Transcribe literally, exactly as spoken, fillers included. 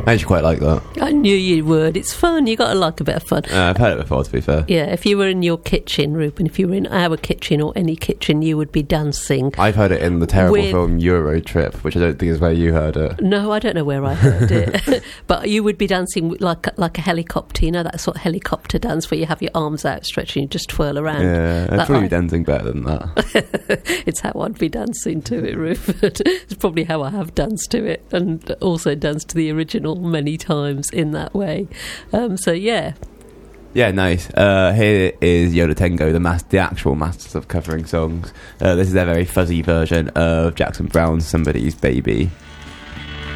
I actually quite like that. I knew you would. It's fun. You got to like a bit of fun. Uh, I've heard it before, to be fair. Yeah, if you were in your kitchen, Reuben, if you were in our kitchen or any kitchen, you would be dancing. I've heard it in the terrible with... film Euro Trip, which I don't think is where you heard it. No, I don't know where I heard it. But you would be dancing like like a helicopter. You know that sort of helicopter dance where you have your arms outstretched and you just twirl around. Yeah, I'd that probably I... be dancing better than that. It's how I'd be dancing to it, Rupert. It's probably how I have danced to it, and also danced to the original many times in that way. Um, so yeah. Yeah, nice. Uh, here is Yo La Tengo, the, mas- the actual masters of covering songs. Uh, this is their very fuzzy version of Jackson Browne's Somebody's Baby.